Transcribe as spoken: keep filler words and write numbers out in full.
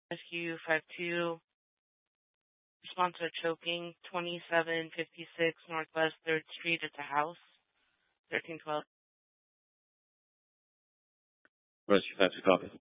Rescue five two. Sponsor choking, twenty-seven fifty-six Northwest third Street. It's a house, thirteen twelve. Rescue five two, copy.